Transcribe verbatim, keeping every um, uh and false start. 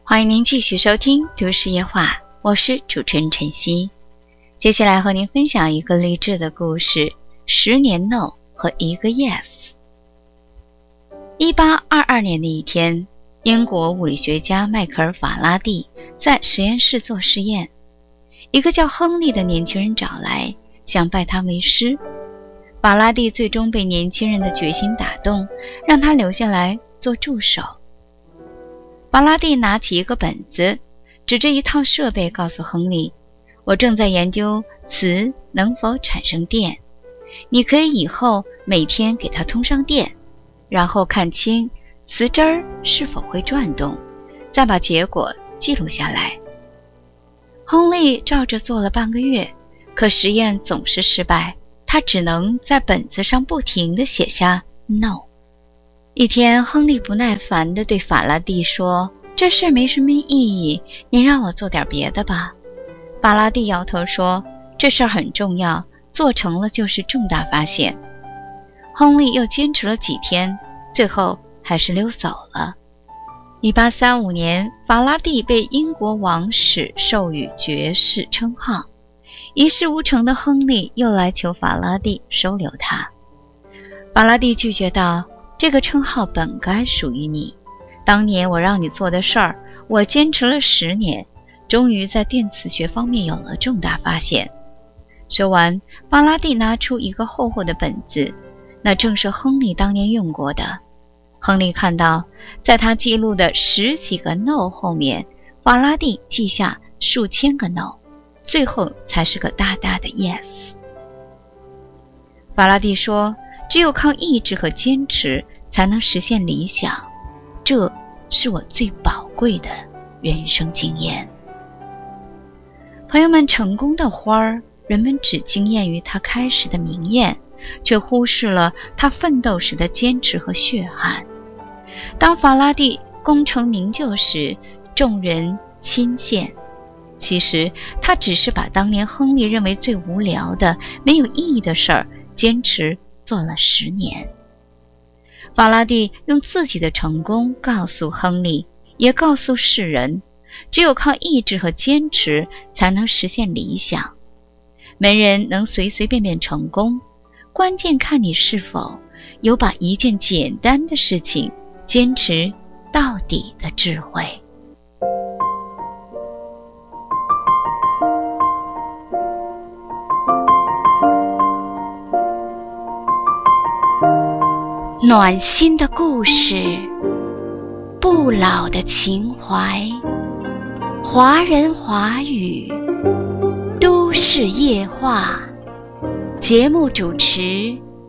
欢迎您继续收听都市夜话，我是主持人晨曦。接下来和您分享一个励志的故事，十年 no 和一个 yes。一八二二年的一天，英国物理学家迈克尔·法拉第在实验室做实验，一个叫亨利的年轻人找来，想拜他为师。法拉第最终被年轻人的决心打动，让他留下来做助手。法拉第拿起一个本子，指着一套设备告诉亨利，我正在研究磁能否产生电，你可以以后每天给它通上电，然后看清磁针儿是否会转动，再把结果记录下来。亨利照着做了半个月，可实验总是失败，他只能在本子上不停地写下 no。一天，亨利不耐烦地对法拉第说，这事没什么意义，你让我做点别的吧。法拉第摇头说，这事很重要，做成了就是重大发现。亨利又坚持了几天，最后还是溜走了。一八三五年，法拉第被英国王室授予爵士称号，一事无成的亨利又来求法拉第收留他。法拉第拒绝道，这个称号本该属于你，当年我让你做的事儿，我坚持了十年，终于在电磁学方面有了重大发现。说完，法拉第拿出一个厚厚的本子，那正是亨利当年用过的。亨利看到，在他记录的十几个 no 后面，法拉第记下数千个 no， 最后才是个大大的 yes。 法拉第说，只有靠意志和坚持才能实现理想，这是我最宝贵的人生经验。朋友们，成功的花儿，人们只惊艳于他开始的明艳，却忽视了他奋斗时的坚持和血汗。当法拉第功成名就时，众人钦羡，其实他只是把当年亨利认为最无聊的、没有意义的事儿坚持做了十年。法拉第用自己的成功告诉亨利，也告诉世人，只有靠意志和坚持才能实现理想。没人能随随便便成功，关键看你是否有把一件简单的事情坚持到底的智慧。暖心的故事，不老的情怀，华人华语，都市夜话。节目主持